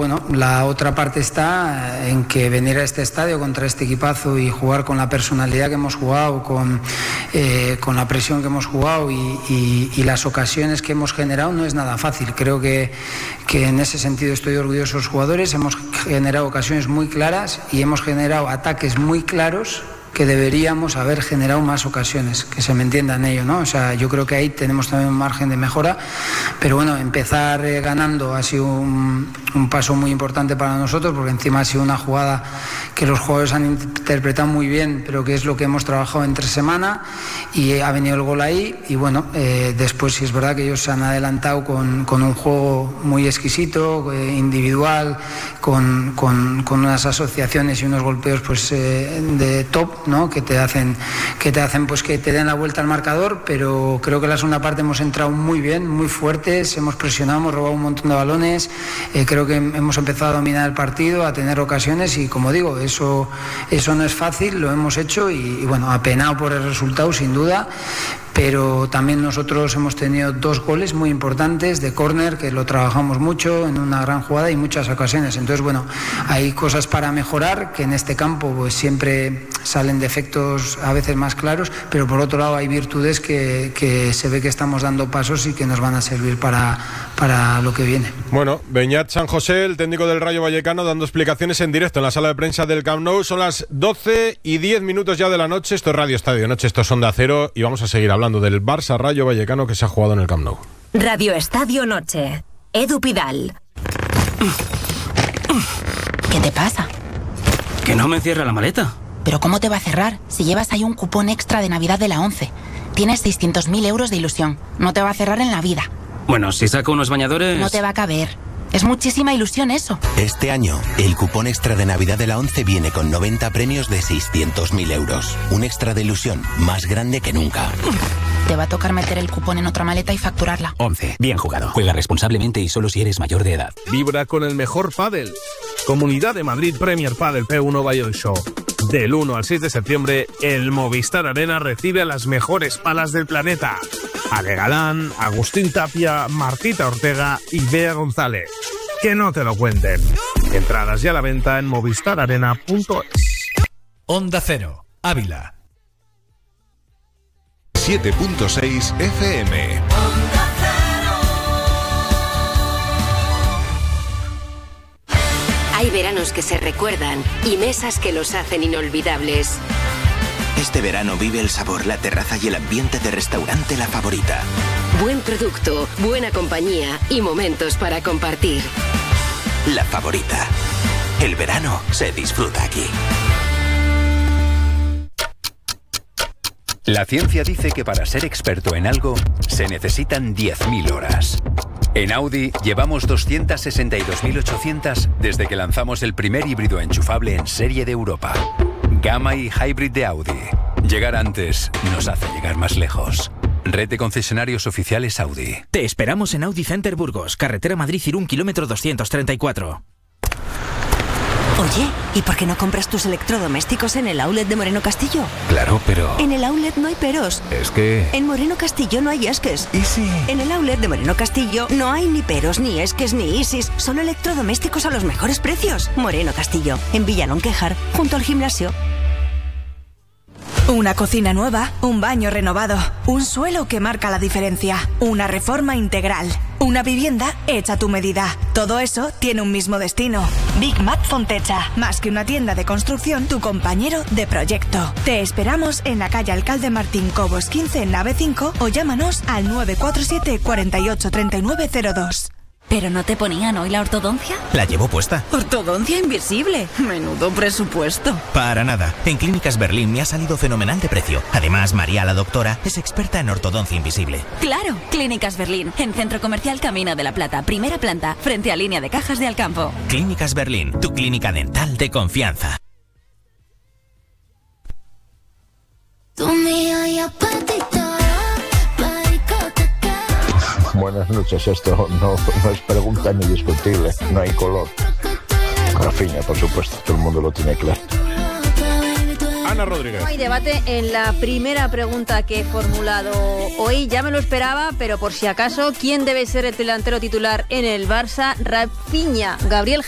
bueno, la otra parte está en que venir a este estadio contra este equipazo y jugar con la personalidad que hemos jugado, con la presión que hemos jugado y las ocasiones que hemos generado no es nada fácil. Creo que en ese sentido estoy orgulloso de los jugadores. Hemos generado ocasiones muy claras y hemos generado ataques muy claros que deberíamos haber generado más ocasiones, que se me entienda en ello, ¿no? O sea, yo creo que ahí tenemos también un margen de mejora, pero bueno, empezar ganando ha sido un paso muy importante para nosotros, porque encima ha sido una jugada que los jugadores han interpretado muy bien, pero que es lo que hemos trabajado entre semana, y ha venido el gol ahí, y bueno, después sí es verdad que ellos se han adelantado con un juego muy exquisito, individual, con unas asociaciones y unos golpeos pues de top, ¿no? que te hacen pues que te den la vuelta al marcador, pero creo que en la segunda parte hemos entrado muy bien, muy fuertes, hemos presionado, hemos robado un montón de balones, creo que hemos empezado a dominar el partido, a tener ocasiones, y como digo, eso no es fácil, lo hemos hecho y bueno, apenado por el resultado sin duda, pero también nosotros hemos tenido 2 goles muy importantes de córner, que lo trabajamos mucho en una gran jugada y muchas ocasiones. Entonces, bueno, hay cosas para mejorar, que en este campo pues siempre salen defectos a veces más claros, pero por otro lado hay virtudes que se ve que estamos dando pasos y que nos van a servir para lo que viene. Bueno, Beñat San José, el técnico del Rayo Vallecano, dando explicaciones en directo en la sala de prensa del Camp Nou. Son las 12:10 ya de la noche. Esto es Radio Estadio Noche, esto es Onda Cero, y vamos a seguir hablando del Barça Rayo Vallecano que se ha jugado en el Camp Nou. Radio Estadio Noche. Edu Pidal. ¿Qué te pasa? Que no me cierra la maleta. ¿Pero cómo te va a cerrar si llevas ahí un cupón extra de Navidad de la 11? Tienes 600.000 euros de ilusión. No te va a cerrar en la vida. Bueno, si saco unos bañadores... No te va a caber. Es muchísima ilusión eso. Este año, el cupón extra de Navidad de la 11 viene con 90 premios de 600.000 euros. Un extra de ilusión más grande que nunca. Te va a tocar meter el cupón en otra maleta y facturarla. 11. Bien jugado. Juega responsablemente y solo si eres mayor de edad. Vibra con el mejor pádel. Comunidad de Madrid Premier Padel P1 Valladolid Show. Del 1 al 6 de septiembre, el Movistar Arena recibe a las mejores palas del planeta. Ale Galán, Agustín Tapia, Martita Ortega y Bea González. Que no te lo cuenten. Entradas ya a la venta en movistararena.es. Onda Cero, Ávila. 7.6 FM. Hay veranos que se recuerdan y mesas que los hacen inolvidables. Este verano vive el sabor, la terraza y el ambiente de Restaurante La Favorita. Buen producto, buena compañía y momentos para compartir. La Favorita. El verano se disfruta aquí. La ciencia dice que para ser experto en algo se necesitan 10.000 horas. En Audi llevamos 262.800 desde que lanzamos el primer híbrido enchufable en serie de Europa. Gamma y Hybrid de Audi. Llegar antes nos hace llegar más lejos. Red de concesionarios oficiales Audi. Te esperamos en Audi Center Burgos, carretera Madrid-Irún, kilómetro 234. Oye, ¿y por qué no compras tus electrodomésticos en el outlet de Moreno Castillo? Claro, pero... En el outlet no hay peros. Es que... En Moreno Castillo no hay esques. ¿Y si...? En el outlet de Moreno Castillo no hay ni peros, ni esques, ni isis. Solo electrodomésticos a los mejores precios. Moreno Castillo, en Villalón Quejar, junto al gimnasio. Una cocina nueva, un baño renovado, un suelo que marca la diferencia, una reforma integral, una vivienda hecha a tu medida. Todo eso tiene un mismo destino. Big Mac Fontecha. Más que una tienda de construcción, tu compañero de proyecto. Te esperamos en la calle Alcalde Martín Cobos 15 en nave 5 o llámanos al 947 48 3902. ¿Pero no te ponían hoy la ortodoncia? La llevo puesta. Ortodoncia invisible. Menudo presupuesto. Para nada. En Clínicas Berlín me ha salido fenomenal de precio. Además, María, la doctora, es experta en ortodoncia invisible. Claro. Clínicas Berlín, en Centro Comercial Camino de la Plata, primera planta, frente a Línea de Cajas de Alcampo. Clínicas Berlín, tu clínica dental de confianza. Buenas noches, esto no es pregunta ni discutible, no hay color. Rafinha, por supuesto, todo el mundo lo tiene claro. Ana Rodríguez. Hay debate en la primera pregunta que he formulado hoy. Ya me lo esperaba, pero por si acaso, ¿quién debe ser el delantero titular en el Barça? Rafinha, Gabriel